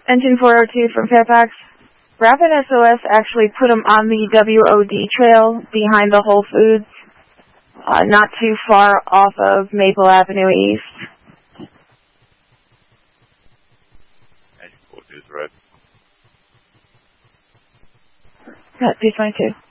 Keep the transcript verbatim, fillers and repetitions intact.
Engine four oh two from Fairfax. Rapid S O S actually put them on the W O D trail behind the Whole Foods, uh, not too far off of Maple Avenue East. Engine four oh two is red. Yeah, two twenty-two.